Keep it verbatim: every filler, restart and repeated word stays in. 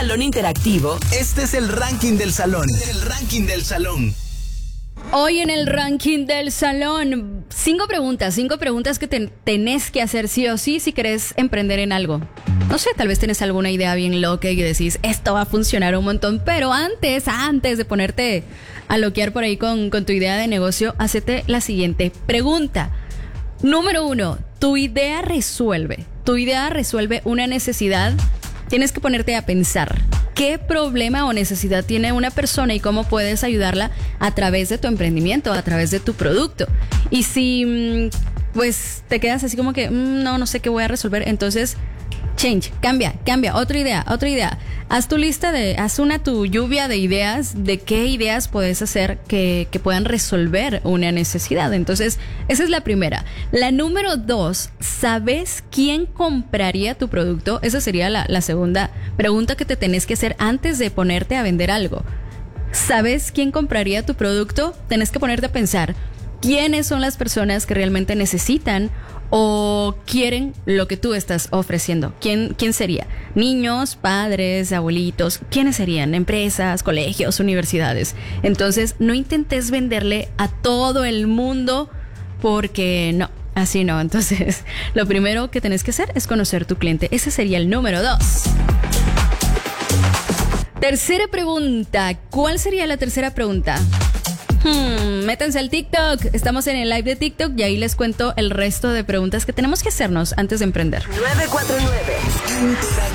salón interactivo, este es el ranking del salón. El ranking del salón. Hoy en el ranking del salón, cinco preguntas, cinco preguntas que te, tenés que hacer sí o sí si querés emprender en algo. No sé, tal vez tenés alguna idea bien loca y decís, esto va a funcionar un montón, pero antes, antes de ponerte a loquear por ahí con, con tu idea de negocio, hacete la siguiente pregunta. Número uno, tu idea resuelve. Tu idea resuelve una necesidad. Tienes que ponerte a pensar qué problema o necesidad tiene una persona y cómo puedes ayudarla a través de tu emprendimiento, a través de tu producto. Y si pues te quedas así como que mmm, no, no sé qué voy a resolver, entonces change, cambia, cambia, otra idea, otra idea. Haz tu lista de, haz una tu lluvia de ideas de qué ideas puedes hacer que, que puedan resolver una necesidad. Entonces, esa es la primera. La número dos, ¿sabes quién compraría tu producto? Esa sería la, la segunda pregunta que te tenés que hacer antes de ponerte a vender algo. ¿Sabes quién compraría tu producto? Tenés que ponerte a pensar, ¿quiénes son las personas que realmente necesitan o quieren lo que tú estás ofreciendo? ¿Quién, quién sería? Niños, padres, abuelitos. ¿Quiénes serían? Empresas, colegios, universidades. Entonces, no intentes venderle a todo el mundo porque no, así no. Entonces, lo primero que tenés que hacer es conocer tu cliente. Ese sería el número dos. Tercera pregunta. ¿Cuál sería la tercera pregunta? Hmm, métanse al TikTok. Estamos en el live de TikTok y ahí les cuento el resto de preguntas que tenemos que hacernos antes de emprender. nueve cuatro nueve